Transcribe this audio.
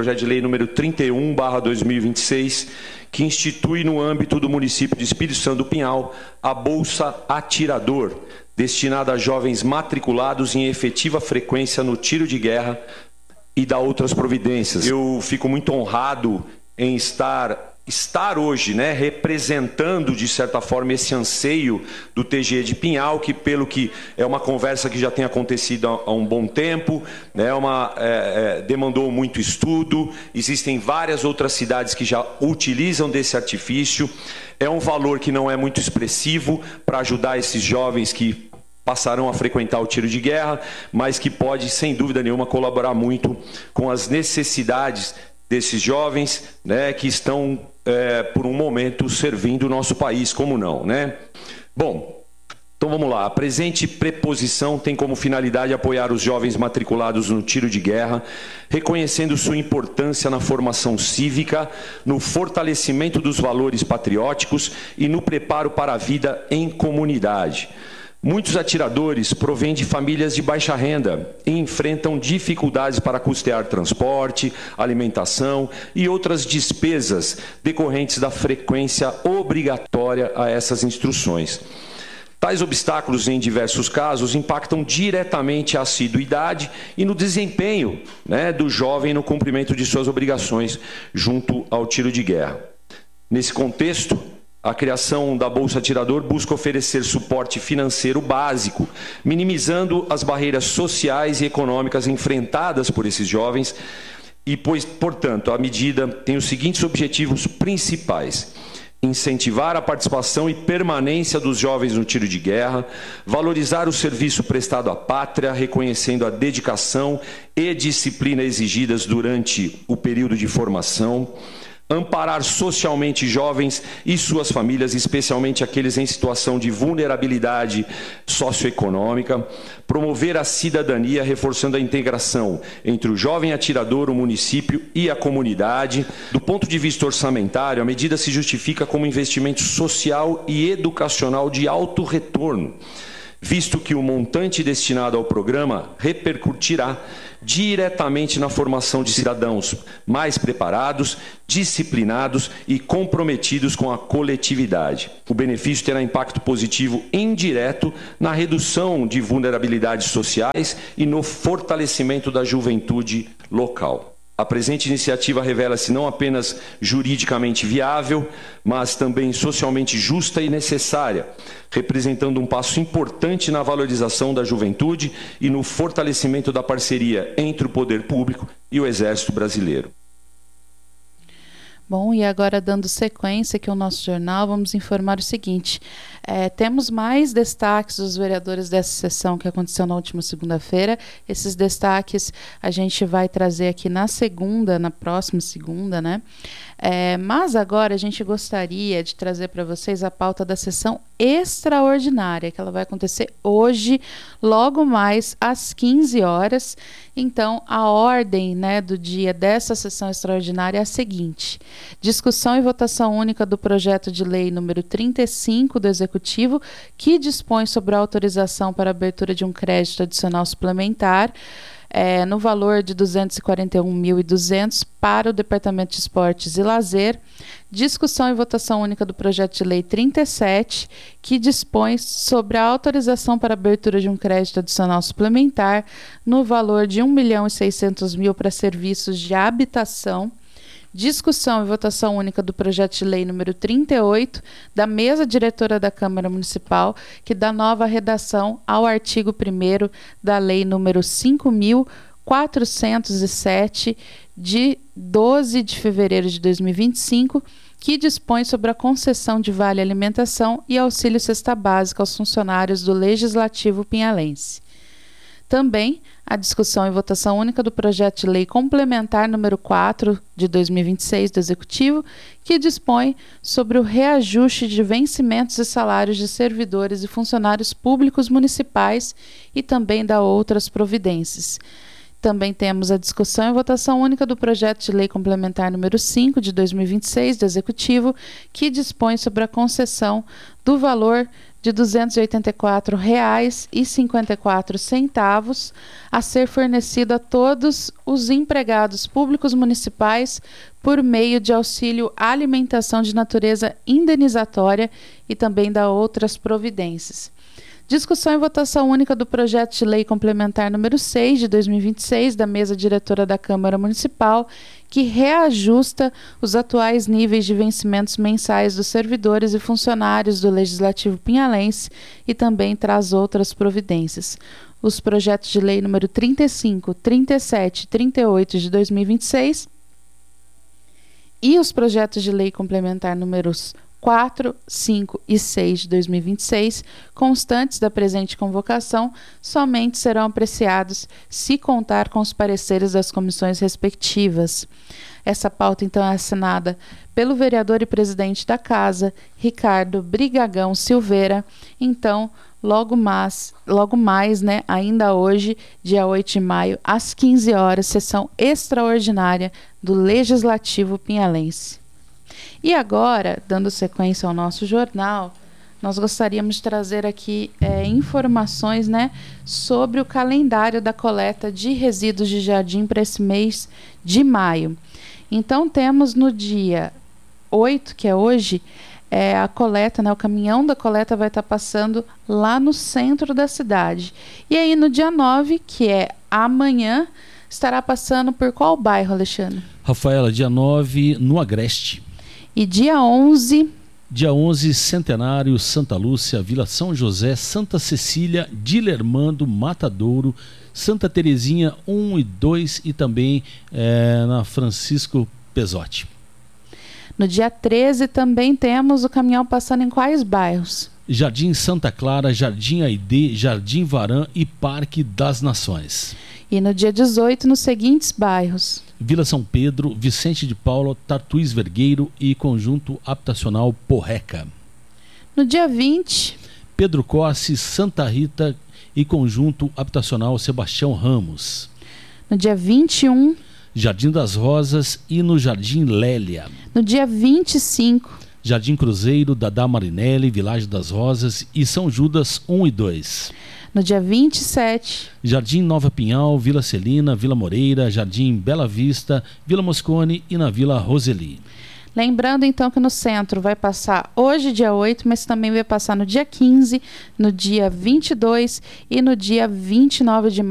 projeto de lei número 31/2026, que institui no âmbito do município de Espírito Santo do Pinhal a Bolsa Atirador, destinada a jovens matriculados em efetiva frequência no tiro de guerra e da outras providências. Eu fico muito honrado em estar hoje, representando, de certa forma, esse anseio do TGE de Pinhal, que, pelo que é uma conversa que já tem acontecido há um bom tempo, demandou muito estudo, existem várias outras cidades que já utilizam desse artifício, é um valor que não é muito expressivo para ajudar esses jovens que passarão a frequentar o tiro de guerra, mas que pode, sem dúvida nenhuma, colaborar muito com as necessidades desses jovens, que estão, por um momento, servindo o nosso país, como não, Bom, então vamos lá. A presente preposição tem como finalidade apoiar os jovens matriculados no tiro de guerra, reconhecendo sua importância na formação cívica, no fortalecimento dos valores patrióticos e no preparo para a vida em comunidade. Muitos atiradores provêm de famílias de baixa renda e enfrentam dificuldades para custear transporte, alimentação e outras despesas decorrentes da frequência obrigatória a essas instruções. Tais obstáculos, em diversos casos, impactam diretamente a assiduidade e no desempenho do jovem no cumprimento de suas obrigações junto ao tiro de guerra. Nesse contexto, a criação da Bolsa Atirador busca oferecer suporte financeiro básico, minimizando as barreiras sociais e econômicas enfrentadas por esses jovens e, portanto, a medida tem os seguintes objetivos principais: incentivar a participação e permanência dos jovens no tiro de guerra, valorizar o serviço prestado à pátria, reconhecendo a dedicação e disciplina exigidas durante o período de formação, amparar socialmente jovens e suas famílias, especialmente aqueles em situação de vulnerabilidade socioeconômica, promover a cidadania, reforçando a integração entre o jovem atirador, o município e a comunidade. Do ponto de vista orçamentário, a medida se justifica como investimento social e educacional de alto retorno, visto que o montante destinado ao programa repercutirá diretamente na formação de cidadãos mais preparados, disciplinados e comprometidos com a coletividade. O benefício terá impacto positivo indireto na redução de vulnerabilidades sociais e no fortalecimento da juventude local. A presente iniciativa revela-se não apenas juridicamente viável, mas também socialmente justa e necessária, representando um passo importante na valorização da juventude e no fortalecimento da parceria entre o poder público e o Exército Brasileiro. Bom, e agora, dando sequência aqui ao nosso jornal, vamos informar o seguinte: temos mais destaques dos vereadores dessa sessão que aconteceu na última segunda-feira. Esses destaques a gente vai trazer aqui na próxima segunda, mas agora a gente gostaria de trazer para vocês a pauta da sessão extraordinária, que ela vai acontecer hoje, logo mais às 15 horas. Então, a ordem do dia dessa sessão extraordinária é a seguinte: discussão e votação única do projeto de lei número 35 do Executivo, que dispõe sobre a autorização para a abertura de um crédito adicional suplementar no valor de R$ 241.200 para o Departamento de Esportes e Lazer. Discussão e votação única do projeto de lei 37, que dispõe sobre a autorização para a abertura de um crédito adicional suplementar no valor de R$ 1.600.000 para serviços de habitação. Discussão e votação única do projeto de lei número 38, da mesa diretora da Câmara Municipal, que dá nova redação ao artigo 1º da lei número 5.407, de 12 de fevereiro de 2025, que dispõe sobre a concessão de vale alimentação e auxílio cesta básica aos funcionários do Legislativo pinhalense. Também a discussão e votação única do projeto de lei complementar número 4 de 2026 do Executivo, que dispõe sobre o reajuste de vencimentos e salários de servidores e funcionários públicos municipais e também dá outras providências. Também temos a discussão e votação única do projeto de lei complementar número 5 de 2026 do Executivo, que dispõe sobre a concessão do valor de R$ 284,54 a ser fornecido a todos os empregados públicos municipais por meio de auxílio alimentação de natureza indenizatória e também da outras providências. Discussão e votação única do projeto de lei complementar número 6 de 2026 da mesa diretora da Câmara Municipal, que reajusta os atuais níveis de vencimentos mensais dos servidores e funcionários do Legislativo pinhalense e também traz outras providências. Os projetos de lei número 35, 37 e 38 de 2026 e os projetos de lei complementar números 4, 5 e 6 de 2026, constantes da presente convocação, somente serão apreciados se contar com os pareceres das comissões respectivas. Essa pauta, então, é assinada pelo vereador e presidente da Casa, Ricardo Brigagão Silveira. Então, logo mais, ainda hoje, dia 8 de maio, às 15 horas, sessão extraordinária do Legislativo pinhalense. E agora, dando sequência ao nosso jornal, nós gostaríamos de trazer aqui informações, sobre o calendário da coleta de resíduos de jardim para esse mês de maio. Então, temos no dia 8, que é hoje, a coleta, o caminhão da coleta vai estar passando lá no centro da cidade. E aí, no dia 9, que é amanhã, estará passando por qual bairro, Alexandre? Rafaela, dia 9, no Agreste. E dia 11... Dia 11, Centenário, Santa Lúcia, Vila São José, Santa Cecília, Dilermando, Matadouro, Santa Terezinha 1 e 2 e também na Francisco Pesotti. No dia 13 também temos o caminhão passando em quais bairros? Jardim Santa Clara, Jardim Aidê, Jardim Varam e Parque das Nações. E no dia 18 nos seguintes bairros: Vila São Pedro, Vicente de Paula, Tartuís Vergueiro e Conjunto Habitacional Porreca. No dia 20, Pedro Cossi, Santa Rita e Conjunto Habitacional Sebastião Ramos. No dia 21, Jardim das Rosas e no Jardim Lélia. No dia 25, Jardim Cruzeiro, Dadá Marinelli, Vilagem das Rosas e São Judas 1 e 2. No dia 27, Jardim Nova Pinhal, Vila Celina, Vila Moreira, Jardim Bela Vista, Vila Moscone e na Vila Roseli. Lembrando então que no centro vai passar hoje, dia 8, mas também vai passar no dia 15, no dia 22 e no dia 29 de maio.